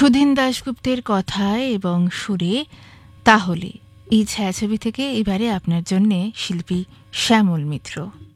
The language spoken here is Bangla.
সুধীন দাশগুপ্তের কথায় এবং সুরে তাহলে এই ছায়াছবি থেকে এবারে আপনার জন্যে শিল্পী শ্যামল মিত্র।